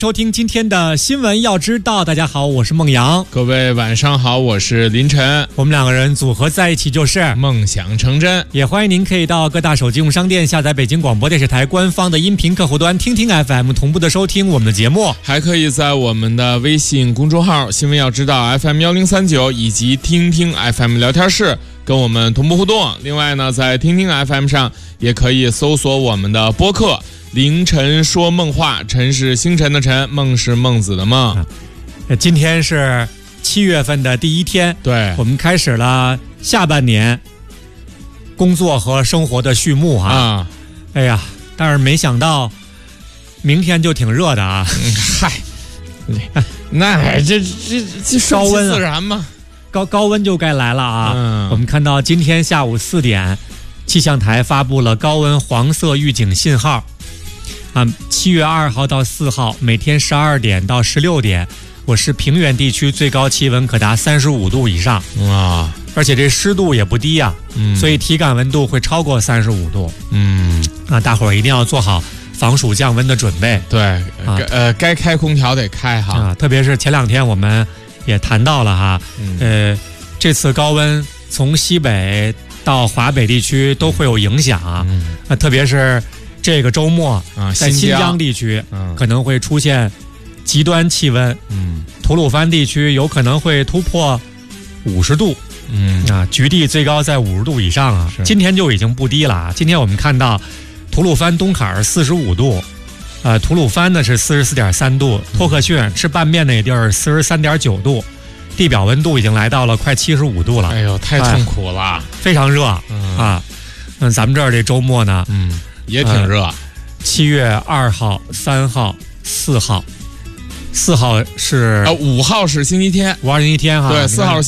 收听今天的新闻要知道。大家好，我是孟阳。 各位晚上好，我是林晨。 我们两个人组合在一起就是梦想成真。 也欢迎您可以到各大手机用商店下载北京广播电视台官方的音频客户端听听 FM， 同步的收听我们的节目。 还可以在我们的微信公众号新闻要知道 FM1039 以及听听 FM 聊天室跟我们同步互动。另外呢，在听听 FM 上也可以搜索我们的播客凌晨说梦话，晨是星辰的晨，梦是孟子的梦。 今天是7月份的第一天， 对， 我们开始了下半年工作和生活的序幕啊。哎呀，但是没想到明天就挺热的啊。 嗨，那这高温自然嘛， 高温就该来了啊。我们看到今天下午4点，气象台发布了高温黄色预警信号。7月2号到4号，每天12点到16点，我市平原地区最高气温可达35度以上啊， 而且这湿度也不低啊，所以体感温度会超过35度。大伙儿一定要做好防暑降温的准备。 对，该开空调得开哈。 特别是前2天我们也谈到了哈，这次高温从西北到华北地区都会有影响特别是这个周末在新疆地区可能会出现极端气温，吐鲁番地区有可能会突破50度，局地最高在50度以上啊。今天就已经不低了。今天我们看到吐鲁番东坎儿45度，吐鲁番呢是44.3度，托克逊吃拌面那地儿43.9度，地表温度已经来到了快75度了。 哎呦，太痛苦了， 非常热啊。咱们这儿这周末呢， 也挺热。 7月2号、3号、4号，4号是 5号是星期天，5号星期天哈。 对，4号。